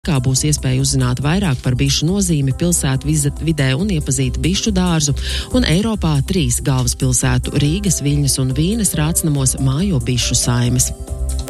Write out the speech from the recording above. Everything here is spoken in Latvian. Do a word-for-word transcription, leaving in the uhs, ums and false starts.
Kā būs iespēja uzzināt vairāk par bišu nozīmi pilsētu vidē un iepazīt bišu dārzu, un Eiropā trīs galvaspilsētu Rīgas, Viļņas un Vīnes rācnamos mājo bišu saimes.